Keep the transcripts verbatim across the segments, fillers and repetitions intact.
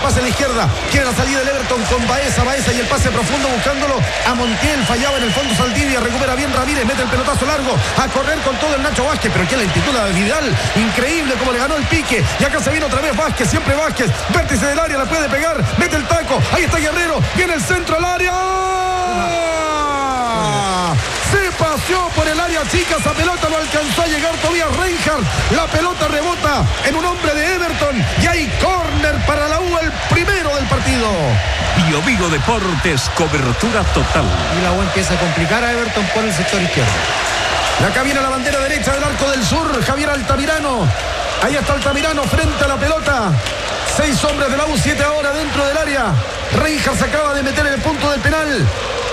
pase a la izquierda. Quiere la salida del Everton con Baeza, Baeza y el pase profundo buscándolo a Montiel. Fallaba en el fondo Saldivia, recupera bien Ramírez, mete el pelotazo largo a correr con todo el Nacho Vázquez. Pero qué lentitud la de Vidal. Increíble como le ganó el pique. Y acá se viene otra vez Vázquez, siempre Vázquez. Vértice del área, la puede pegar. Mete el taco. Ahí está Guerrero. Viene el centro al área. Se paseó por el área chica, esa pelota no alcanzó a llegar todavía Reinhardt. La pelota rebota en un hombre de Everton y hay córner para la U, el primero del partido. Bio Bio Deportes, cobertura total. Y la U empieza a complicar a Everton por el sector izquierdo. Y acá viene la bandera derecha del arco del sur, Javier Altamirano. Ahí está Altamirano frente a la pelota. Seis hombres de la U, siete ahora dentro del área. Reinhardt se acaba de meter en el punto del penal.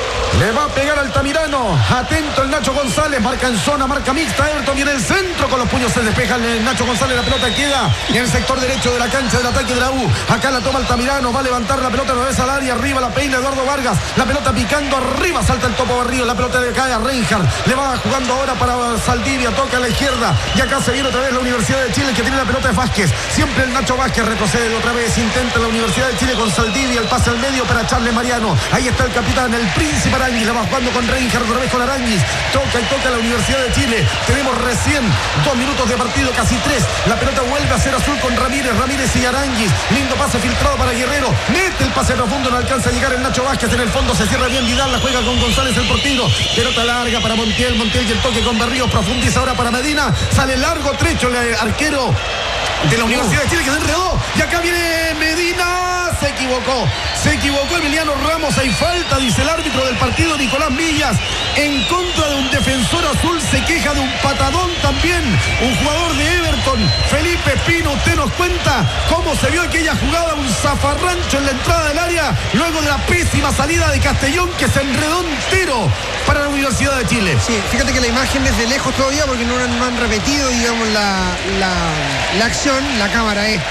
Le va a pegar Altamirano. Atento el Nacho González. Marca en zona, marca mixta. Everton viene el centro. Con los puños se despeja el Nacho González. La pelota queda en el sector derecho de la cancha del ataque de la U. Acá la toma Altamirano. Va a levantar la pelota una vez al área. Arriba la peina Eduardo Vargas. La pelota picando arriba. Salta el Topo Barrio. La pelota le cae a Reinhardt. Le va jugando ahora para Saldivia. Toca a la izquierda. Y acá se viene otra vez la Universidad de Chile. El que tiene la pelota es Vázquez. Siempre el Nacho Vázquez retrocede otra vez. Intenta la Universidad de Chile con Saldivia. El pase al medio para Charles Mariano. Ahí está el capitán, el príncipe Aranguis. La va jugando con Reinhardt, otra vez con Aranguis. Toca y toca la Universidad de Chile. Tenemos recién dos minutos de partido, casi tres. La pelota vuelve a ser azul con Ramírez. Ramírez y Aranguis. Lindo pase filtrado para Guerrero. Mete el pase profundo. No alcanza a llegar el Nacho Vázquez. En el fondo se cierra bien Vidal. La juega con González el portero. Pelota larga para Montiel. Montiel y el toque con Berríos. Profundiza ahora para Medina. Sale largo trecho el arquero de la Universidad de Chile que se enredó. Y acá viene Medina. Se equivocó. Se equivocó Emiliano Ramos. Hay falta, dice el árbitro del partido, Nicolás Millas, en contra de un defensor azul. Se queja de un patadón también un jugador de Everton, Felipe Espino. Usted nos cuenta cómo se vio aquella jugada, un zafarrancho en la entrada del área, luego de la pésima salida de Castellón, que se enredó entero para la Universidad de Chile. Sí, fíjate que la imagen es de lejos todavía porque no han, no han repetido, digamos, la, la, la acción. La cámara es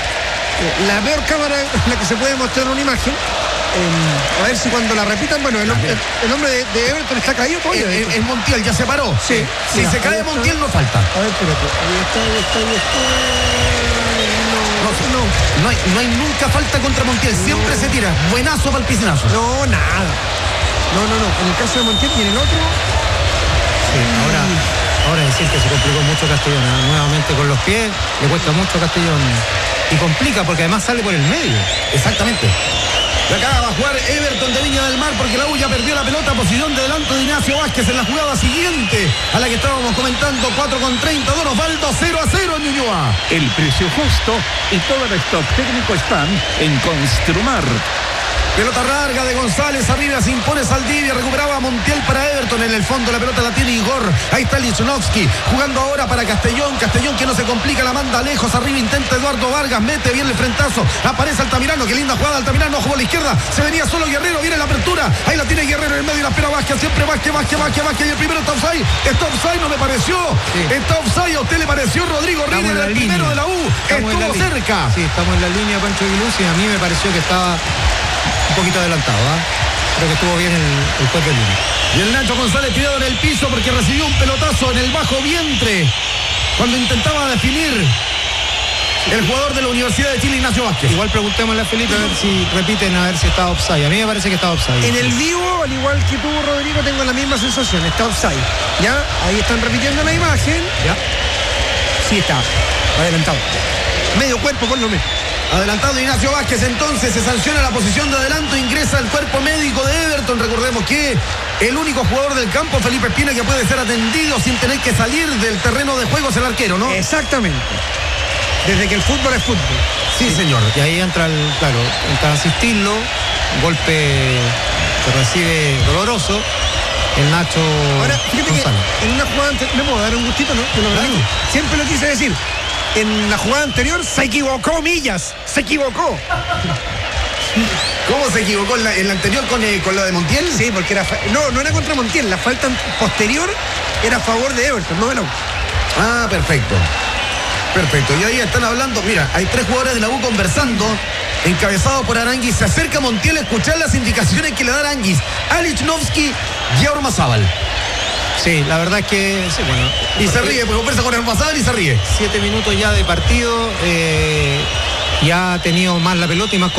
la peor cámara la que se puede mostrar en una imagen. Eh, a ver si cuando la repitan, bueno, el, el, el hombre de, de Everton está caído todavía. Es, es, es Montiel, ya se paró. Sí. Si Mira, se cae Montiel no falta. A ver, espérate. Ahí está, ahí está, ahí está. No, no, no, no, hay, no hay nunca falta contra Montiel. Siempre no se tira. Buenazo para el piscinazo. No, nada. No, no, no. En el caso de Montiel y en el otro. Sí, ahora, ahora decir que se complicó mucho Castellón. ¿eh? Nuevamente con los pies, le cuesta mucho a Castellón. Y complica porque además sale por el medio. Exactamente. Y acá va a jugar Everton de Viña del Mar porque la U ya perdió la pelota. Posición de adelanto de Ignacio Vázquez en la jugada siguiente a la que estábamos comentando. Cuatro con treinta. Don Osvaldo, cero a cero en Ñuñoa. El precio justo y todo el stock técnico están en Construmar. Pelota larga de González, arriba se impone Saldivia, recuperaba a Montiel para Everton, en el fondo la pelota la tiene Igor, ahí está Lichnowsky, jugando ahora para Castellón, Castellón que no se complica, la manda lejos, arriba intenta Eduardo Vargas, mete bien el frentazo, aparece Altamirano, qué linda jugada, Altamirano jugó a la izquierda, se venía solo Guerrero, viene la apertura, ahí la tiene Guerrero en el medio y la espera Vázquez, siempre Vázquez, Vázquez, Vázquez, Vázquez, y el primero está offside, está offside, no me pareció, sí. Está offside, a usted le pareció Rodrigo Ríos, el primero de la U, estamos estuvo cerca. Sí, estamos en la línea, Pancho Aguiluz, y a mí me pareció que estaba un poquito adelantado, ¿eh? Creo que estuvo bien el, el juez de línea. Y el Nacho González tirado en el piso porque recibió un pelotazo en el bajo vientre cuando intentaba definir el jugador de la Universidad de Chile, Ignacio Vázquez. Igual preguntémosle a Felipe a ver si repiten, a ver si está offside. A mí me parece que está offside. En el vivo, al igual que tú, Rodrigo, tengo la misma sensación, está offside. ¿Ya? Ahí están repitiendo la imagen. ¿Ya? Sí está, adelantado. Medio cuerpo por lo menos. Adelantado Ignacio Vázquez, entonces se sanciona la posición de adelanto, ingresa el cuerpo médico de Everton. Recordemos que el único jugador del campo, Felipe Espina, que puede ser atendido sin tener que salir del terreno de juego es el arquero, ¿no? Exactamente. Desde que el fútbol es fútbol. Sí, sí, señor. Y ahí entra el, claro, entra a asistirlo, golpe que recibe doloroso, el Nacho Ahora, fíjate González. Que en una jugada anterior, ¿me puedo dar un gustito, no? Te lo Claro. Siempre lo quise decir. En la jugada anterior se equivocó Millas, se equivocó. ¿Cómo se equivocó en la, en la anterior con, eh, con lo de Montiel? Sí, porque era... No, no era contra Montiel, la falta posterior era a favor de Everton, no de la U. Ah, perfecto. Perfecto. Y ahí están hablando, mira, hay tres jugadores de la U conversando, encabezado por Aranguis. Se acerca Montiel a escuchar las indicaciones que le da Aranguis. Lichnowsky y Ormazábal. Sí, la verdad es que... Sí, bueno, y se ríe, porque conversa con Ormazábal y se ríe. Siete minutos ya de partido, eh, ya ha tenido más la pelota y más